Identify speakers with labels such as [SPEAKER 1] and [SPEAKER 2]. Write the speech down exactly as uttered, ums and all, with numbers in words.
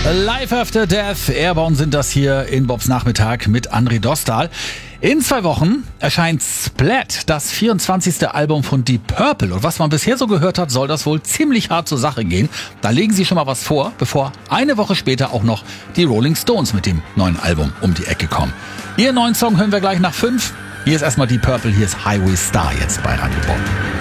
[SPEAKER 1] Life After Death, Airborne sind das hier in Bobs Nachmittag mit André Dostal. In zwei Wochen erscheint Splat, das vierundzwanzigste Album von Deep Purple. Und was man bisher so gehört hat, soll das wohl ziemlich hart zur Sache gehen. Da legen sie schon mal was vor, bevor eine Woche später auch noch die Rolling Stones mit dem neuen Album um die Ecke kommen. Ihren neuen Song hören wir gleich nach fünf. Hier ist erstmal Deep Purple, hier ist Highway Star jetzt bei Radio Bob.